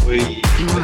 quei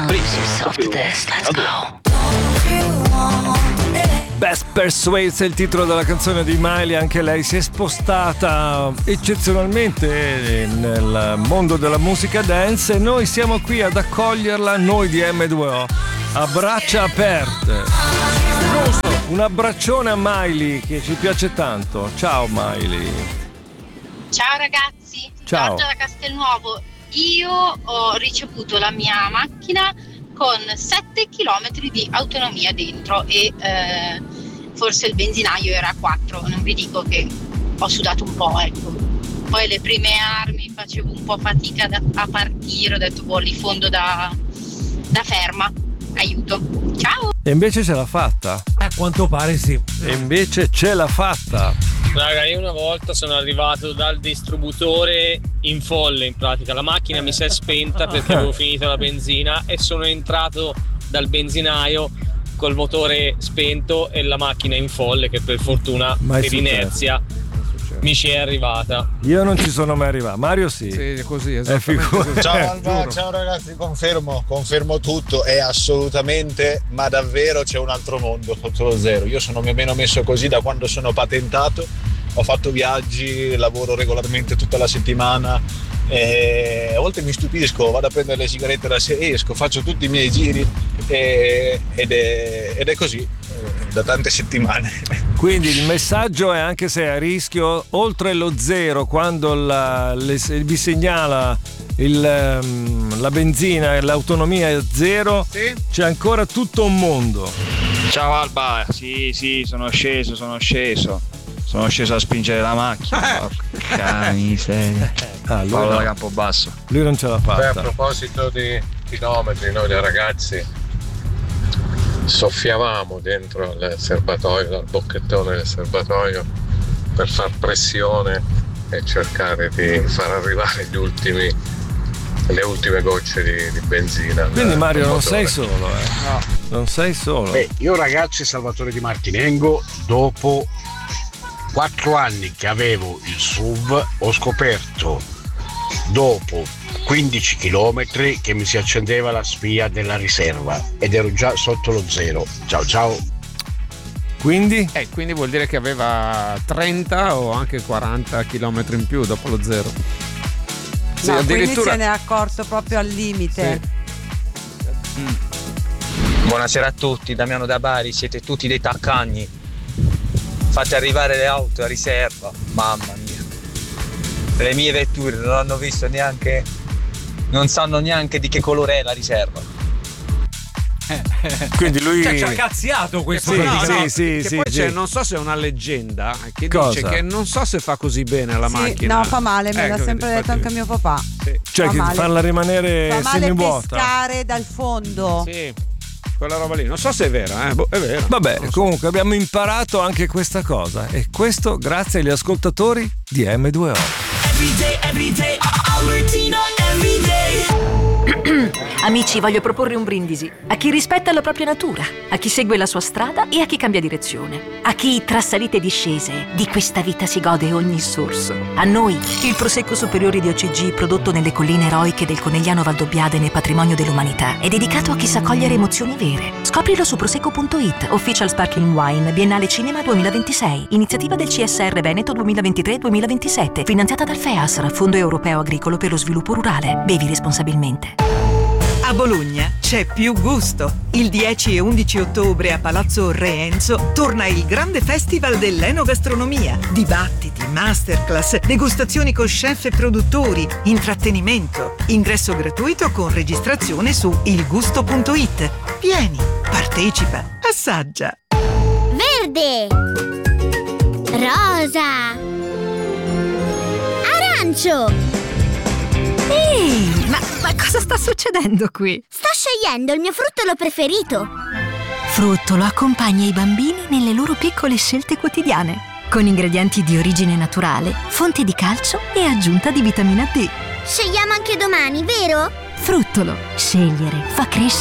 Best Persuades è il titolo della canzone di Miley. Anche lei si è spostata eccezionalmente nel mondo della musica dance e noi siamo qui ad accoglierla, noi di M2O, a braccia aperte. Giusto, un abbraccione a Miley che ci piace tanto. Ciao Miley. Ciao ragazzi, ciao. Giorgia da Castelnuovo. Io ho ricevuto la mia macchina con 7 km di autonomia dentro e forse il benzinaio era a 4, non vi dico che ho sudato un po', ecco. Poi le prime armi facevo un po' fatica a partire, ho detto li fondo da ferma, aiuto, ciao! E invece ce l'ha fatta? A quanto pare sì. E invece ce l'ha fatta! Raga, io una volta sono arrivato dal distributore in folle, in pratica la macchina mi si è spenta perché avevo finito la benzina e sono entrato dal benzinaio col motore spento e la macchina in folle, che per fortuna per inerzia mi ci è arrivata. Io non ci sono mai arrivato. Mario sì. Sì, così, esattamente. Ciao Alba, ciao ragazzi, confermo tutto, è assolutamente, ma davvero c'è un altro mondo sotto lo zero. Io sono più o meno messo così da quando sono patentato, ho fatto viaggi, lavoro regolarmente tutta la settimana e a volte mi stupisco, vado a prendere le sigarette la sera, esco, faccio tutti i miei giri ed è così da tante settimane. Quindi il messaggio è: anche se è a rischio, oltre lo zero, quando vi segnala la benzina e l'autonomia è zero, sì, c'è ancora tutto un mondo. Ciao Alba, sì, sono sceso a spingere la macchina. Porca miseria. Paolo da Campobasso. Lui non ce l'ha fatta. A proposito di chilometri, noi dei ragazzi soffiavamo dentro il serbatoio, dal bocchettone del serbatoio, per far pressione e cercare di far arrivare le ultime gocce di benzina. Quindi Mario non sei solo, No, non sei solo. Io ragazzi, Salvatore Di Martinengo, dopo 4 anni che avevo il SUV, ho scoperto dopo 15 km che mi si accendeva la spia della riserva ed ero già sotto lo zero. Ciao. Quindi? Quindi vuol dire che aveva 30 o anche 40 km in più dopo lo zero. Sì, no, quindi se ne è accorto proprio al limite. Sì. Buonasera a tutti, Damiano da Bari, siete tutti dei taccagni. Fate arrivare le auto a riserva, mamma mia. Le mie vetture non hanno visto neanche, non sanno neanche di che colore è la riserva. Quindi lui ci ha cazziato questo. Sì, poi c'è, non so se è una leggenda che dice che non so se fa così bene la macchina. No, fa male, me l'ha sempre detto anche mio papà. Sì. Cioè che farla rimanere semivuota. Fa male pescare dal fondo. Sì. Quella roba lì, non so se è vera, è vero. Vabbè, comunque abbiamo imparato anche questa cosa e questo grazie agli ascoltatori di M2O. Everyday, Albertino, everyday. Amici, voglio proporre un brindisi a chi rispetta la propria natura, a chi segue la sua strada e a chi cambia direzione, a chi tra salite e discese di questa vita si gode ogni sorso. A noi, il Prosecco Superiore di OCG, prodotto nelle colline eroiche del Conegliano Valdobbiadene, patrimonio dell'umanità, è dedicato a chi sa cogliere emozioni vere. Scoprilo su prosecco.it, Official Sparkling Wine, Biennale Cinema 2026, iniziativa del CSR Veneto 2023-2027, finanziata dal FEASR, Fondo Europeo Agricolo per lo Sviluppo Rurale. Bevi responsabilmente. A Bologna c'è più gusto. Il 10 e 11 ottobre a Palazzo Re Enzo torna il grande festival dell'enogastronomia. Dibattiti, masterclass, degustazioni con chef e produttori, intrattenimento. Ingresso gratuito con registrazione su ilgusto.it. Vieni, partecipa, assaggia. Verde, rosa, arancio. Ehi, ma cosa sta succedendo qui? Sto scegliendo il mio fruttolo preferito. Fruttolo accompagna i bambini nelle loro piccole scelte quotidiane, con ingredienti di origine naturale, fonte di calcio e aggiunta di vitamina D. Scegliamo anche domani, vero? Fruttolo. Scegliere fa crescere